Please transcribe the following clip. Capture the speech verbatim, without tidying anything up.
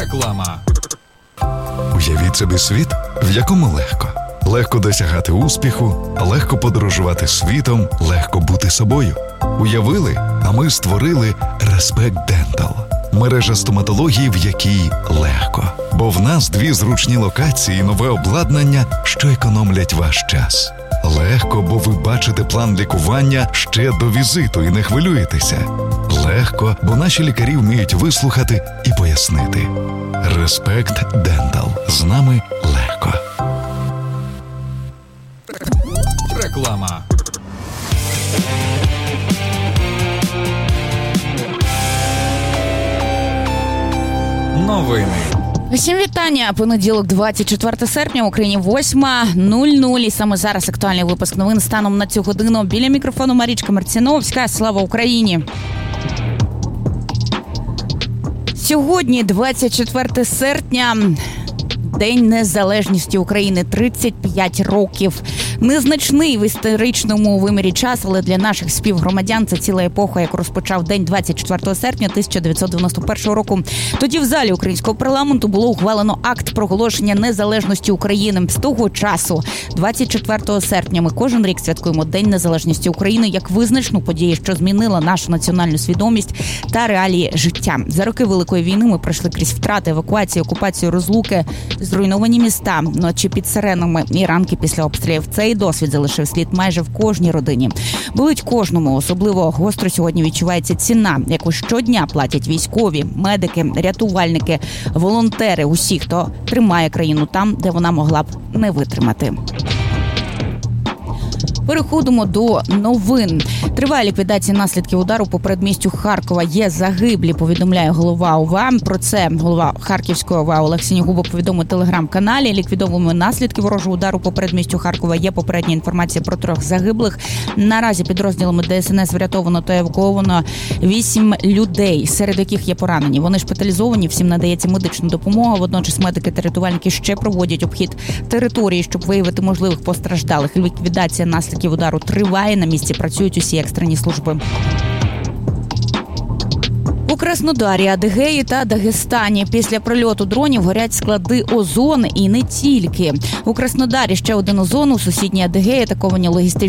Реклама. Уявіть собі світ, в якому легко. Легко досягати успіху, легко подорожувати світом, легко бути собою. Уявили, а ми створили Respect Dental. Мережа стоматології, в якій легко. Бо в нас дві зручні локації і нове обладнання, що економлять ваш час. Легко, бо ви бачите план лікування ще до візиту і не хвилюєтеся. Легко, бо наші лікарі вміють вислухати і пояснити. Respect Dental. З нами легко. Реклама. Новини. Всім вітання. Понеділок, двадцять четверте серпня, в Україні восьма нуль нуль. І саме зараз актуальний випуск новин станом на цю годину. Біля мікрофону Марічка Марціновська. Слава Україні! Сьогодні, двадцять четверте серпня, День Незалежності України, тридцять п'ять років. Незначний в історичному вимірі час, але для наших співгромадян це ціла епоха, яку розпочав день двадцять четвертого серпня тисяча дев'ятсот дев'яносто першого року. Тоді в залі українського парламенту було ухвалено акт проголошення незалежності України. З того часу, двадцять четвертого серпня, ми кожен рік святкуємо День Незалежності України як визначну подію, що змінила нашу національну свідомість та реалії життя. За роки Великої війни ми пройшли крізь втрати, евакуацію, окупацію, розлуки, зруйновані міста, ночі під сиренами і ранки після обстрілів. Цей досвід залишив слід майже в кожній родині. Болить кожному. Особливо гостро сьогодні відчувається ціна, яку щодня платять військові, медики, рятувальники, волонтери, усі, хто тримає країну там, де вона могла б не витримати. Переходимо до новин. Триває ліквідація наслідків удару по передмістю Харкова. Є загиблі, повідомляє голова ОВА. Про це голова Харківської ОВА Олег Синігубов повідомив у телеграм-каналі. Ліквідовуємо наслідки ворожого удару по передмістю Харкова. Є попередня інформація про трьох загиблих. Наразі підрозділами ДСНС врятовано та евакуовано вісім людей, серед яких є поранені. Вони шпиталізовані, всім надається медична допомога. Водночас медики та рятувальники ще проводять обхід території, щоб виявити можливих постраждалих. Ліквідація наслідків удару триває. На місці працюють усі екстрені служби. У Краснодарі, Адигеї та Дагестані після прильоту дронів горять склади озон і не тільки. У Краснодарі ще один озон, у сусідній Адигеї атаковані логістичні